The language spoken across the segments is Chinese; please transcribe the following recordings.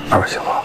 二位请坐。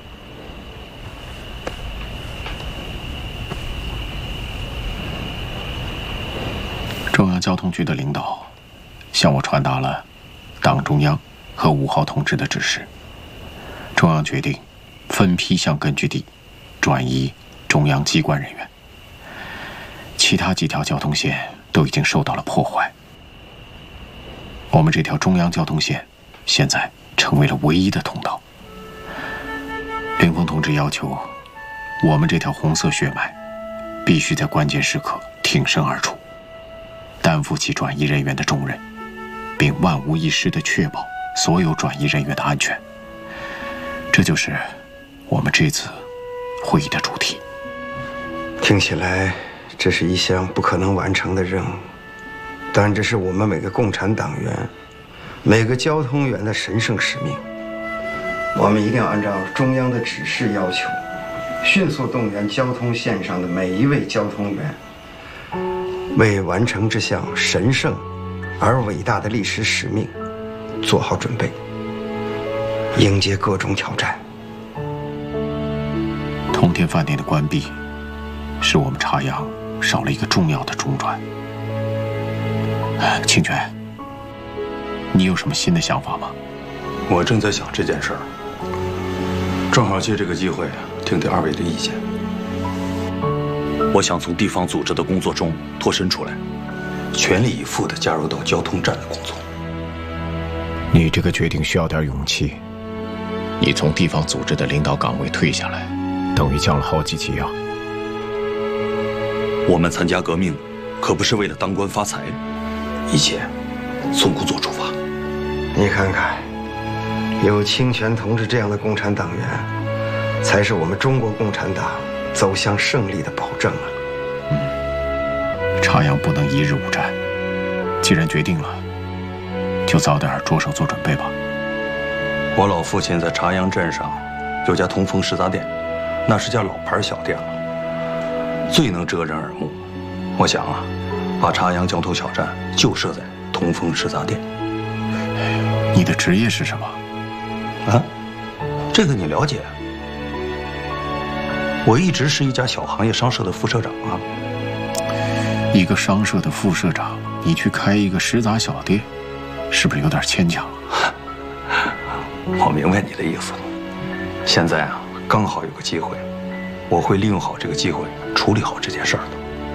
中央交通局的领导向我传达了党中央和5号同志的指示，中央决定分批向根据地转移中央机关人员。其他几条交通线都已经受到了破坏，我们这条中央交通线现在成为了唯一的通道。凌峰同志要求，我们这条红色血脉必须在关键时刻挺身而出，担负起转移人员的重任，并万无一失地确保所有转移人员的安全。这就是我们这次会议的主题。 听起来，这是一项不可能完成的任务，但这是我们每个共产党员、每个交通员的神圣使命。我们一定要按照中央的指示要求，迅速动员交通线上的每一位交通员，为完成这项神圣而伟大的历史使命做好准备，迎接各种挑战。 通天饭店的关闭，使我们茶阳少了一个重要的中转。清泉，你有什么新的想法吗？ 我正在想这件事儿，正好借这个机会听听二位的意见。 我想从地方组织的工作中脱身出来， 全力以赴地加入到交通站的工作。 你这个决定需要点勇气。你从地方组织的领导岗位退下来，等于降了好几级啊。 我们参加革命，可不是为了当官发财， 一切从工作出发。 你看看，有清泉同志这样的共产党员，才是我们中国共产党走向胜利的保证啊！ 茶阳不能一日无战，既然决定了，就早点着手做准备吧。 我老父亲在茶阳镇上有家通风食杂店，那是家老牌小店了，最能遮人耳目。我想啊，把茶阳交通小站就设在通风食杂店。 你的职业是什么？ 啊，这个你了解？我一直是一家小行业商社的副社长啊。 一个商社的副社长，你去开一个食杂小店，是不是有点牵强？ 我明白你的意思了。现在啊，刚好有个机会，我会利用好这个机会，处理好这件事儿的。